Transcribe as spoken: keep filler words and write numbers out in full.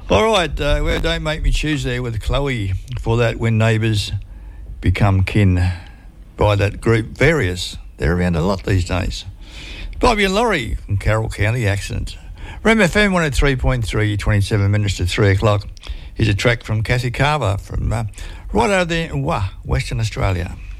All right, uh, well, Don't Make Me Choose there with Chloe for that When Neighbours Become Kin by that group Various. They're around a lot these days. Bobby and Laurie from Carroll County Accent. Rem F M one oh three point three, twenty-seven minutes to three o'clock. Here's a track from Kathy Carver from uh, right over there in Wah, Western Australia.